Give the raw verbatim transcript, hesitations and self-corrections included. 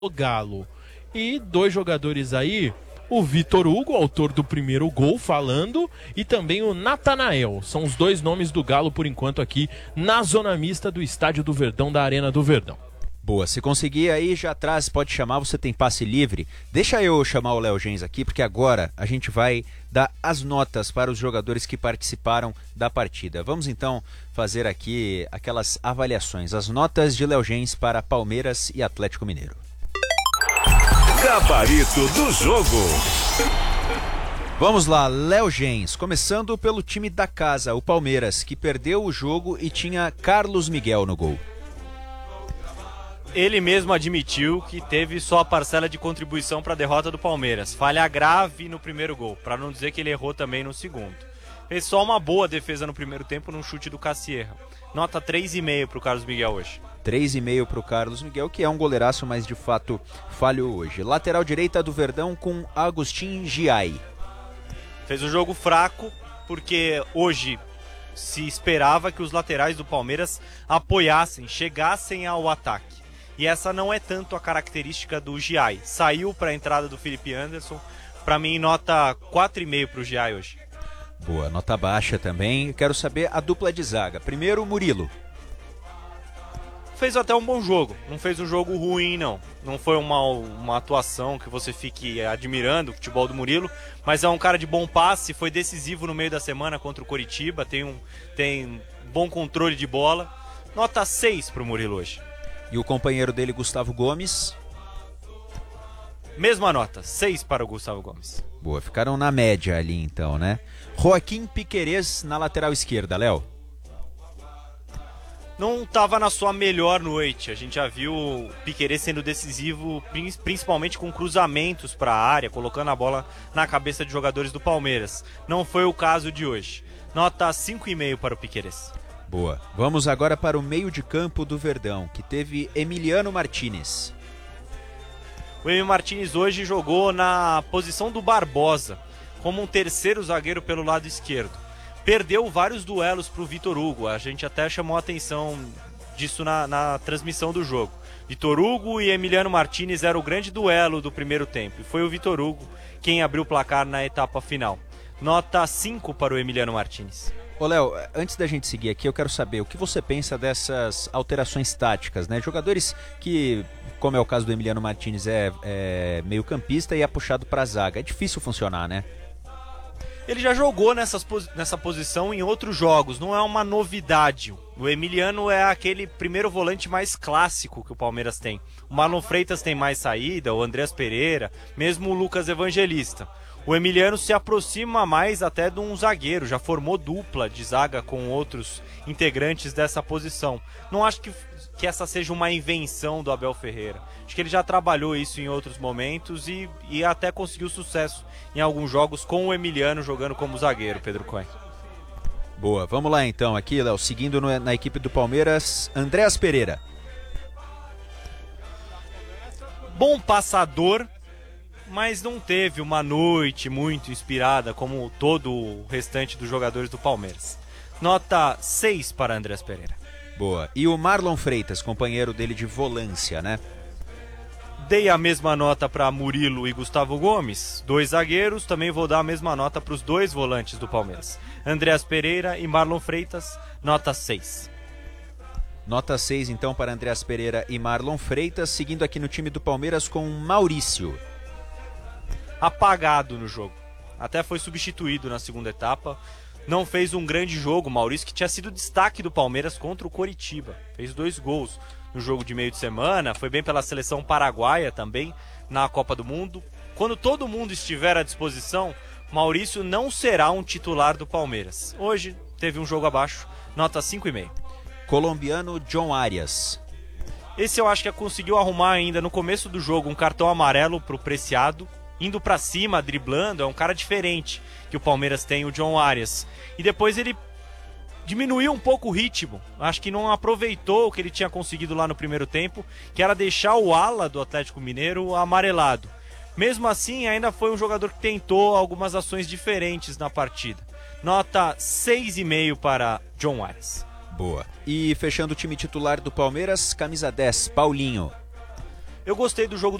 o Galo. E dois jogadores aí, o Vitor Hugo, autor do primeiro gol, falando, e também o Natanael. São os dois nomes do Galo, por enquanto, aqui na zona mista do Estádio do Verdão, da Arena do Verdão. Boa, se conseguir aí já atrás, pode chamar, você tem passe livre. Deixa eu chamar o Léo Gens aqui, porque agora a gente vai dar as notas para os jogadores que participaram da partida. Vamos então fazer aqui aquelas avaliações, as notas de Léo Gens para Palmeiras e Atlético Mineiro. Gabarito do jogo. Vamos lá, Léo Gens, começando pelo time da casa, o Palmeiras, que perdeu o jogo e tinha Carlos Miguel no gol. Ele mesmo admitiu que teve só a parcela de contribuição para a derrota do Palmeiras. Falha grave no primeiro gol, para não dizer que ele errou também no segundo. Fez só uma boa defesa no primeiro tempo num chute do Cassierra. Nota três e meio para o Carlos Miguel hoje. três e meio para o Carlos Miguel, que é um goleiraço, mas de fato falhou hoje. Lateral direita do Verdão com Agustin Giai. Fez um jogo fraco, porque hoje se esperava que os laterais do Palmeiras apoiassem, chegassem ao ataque. E essa não é tanto a característica do Giai. Saiu para a entrada do Felipe Anderson. Para mim, nota quatro e meio para o Giai hoje. Boa, nota baixa também. Quero saber a dupla de zaga. Primeiro, Murilo. Fez até um bom jogo. Não fez um jogo ruim, não. Não foi uma, uma atuação que você fique admirando o futebol do Murilo. Mas é um cara de bom passe. Foi decisivo no meio da semana contra o Coritiba. Tem um tem bom controle de bola. Nota seis para o Murilo hoje. E o companheiro dele, Gustavo Gomes? Mesma nota, seis para o Gustavo Gomes. Boa, ficaram na média ali então, né? Joaquim Piquerez na lateral esquerda, Léo. Não estava na sua melhor noite. A gente já viu o Piquerez sendo decisivo, principalmente com cruzamentos para a área, colocando a bola na cabeça de jogadores do Palmeiras. Não foi o caso de hoje. Nota cinco e meio para o Piquerez. Boa. Vamos agora para o meio de campo do Verdão, que teve Emiliano Martinez. O Emiliano Martinez hoje jogou na posição do Barbosa, como um terceiro zagueiro pelo lado esquerdo. Perdeu vários duelos para o Vitor Hugo, a gente até chamou a atenção disso na, na transmissão do jogo. Vitor Hugo e Emiliano Martinez era o grande duelo do primeiro tempo, e foi o Vitor Hugo quem abriu o placar na etapa final. Nota cinco para o Emiliano Martinez. Ô Léo, antes da gente seguir aqui, eu quero saber o que você pensa dessas alterações táticas, né? Jogadores que, como é o caso do Emiliano Martinez, é, é meio campista e é puxado para a zaga. É difícil funcionar, né? Ele já jogou nessas, nessa posição em outros jogos, não é uma novidade. O Emiliano é aquele primeiro volante mais clássico que o Palmeiras tem. O Marlon Freitas tem mais saída, o Andreas Pereira, mesmo o Lucas Evangelista. O Emiliano se aproxima mais até de um zagueiro, já formou dupla de zaga com outros integrantes dessa posição. Não acho que, que essa seja uma invenção do Abel Ferreira. Acho que ele já trabalhou isso em outros momentos e, e até conseguiu sucesso em alguns jogos com o Emiliano jogando como zagueiro, Pedro Cohen. Boa, vamos lá então aqui, Léo, seguindo no, na equipe do Palmeiras, Andreas Pereira. Bom passador, mas não teve uma noite muito inspirada como todo o restante dos jogadores do Palmeiras. Nota seis para Andreas Pereira. Boa. E o Marlon Freitas, companheiro dele de volância, né? Dei a mesma nota para Murilo e Gustavo Gomes, dois zagueiros. Também vou dar a mesma nota para os dois volantes do Palmeiras, Andreas Pereira e Marlon Freitas, nota seis. Nota seis então para Andreas Pereira e Marlon Freitas, seguindo aqui no time do Palmeiras com Maurício. Apagado no jogo, até foi substituído na segunda etapa, não fez um grande jogo. Maurício, que tinha sido destaque do Palmeiras contra o Coritiba, fez dois gols no jogo de meio de semana, foi bem pela seleção paraguaia também na Copa do Mundo. Quando todo mundo estiver à disposição, Maurício não será um titular do Palmeiras. Hoje teve um jogo abaixo, nota cinco e meio. Colombiano John Arias. Esse eu acho que conseguiu arrumar ainda no começo do jogo um cartão amarelo pro Preciado, indo pra cima, driblando. É um cara diferente que o Palmeiras tem, o John Arias. E depois ele diminuiu um pouco o ritmo. Acho que não aproveitou o que ele tinha conseguido lá no primeiro tempo, que era deixar o ala do Atlético Mineiro amarelado. Mesmo assim, ainda foi um jogador que tentou algumas ações diferentes na partida. Nota seis e meio para John Arias. Boa. E fechando o time titular do Palmeiras, camisa dez, Paulinho. Eu gostei do jogo